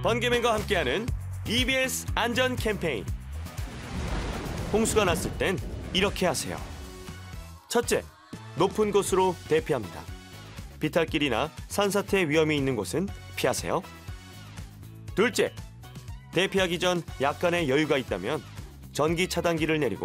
번개맨과 함께하는 EBS 안전 캠페인. 홍수가 났을 땐 이렇게 하세요. 첫째, 높은 곳으로 대피합니다. 비탈길이나 산사태 위험이 있는 곳은 피하세요. 둘째, 대피하기 전 약간의 여유가 있다면 전기 차단기를 내리고